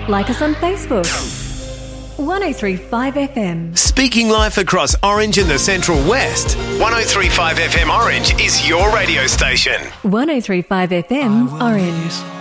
Like us on Facebook. 1035 FM. Speaking life across Orange and the Central West. 1035 FM Orange is your radio station. 1035 FM Orange.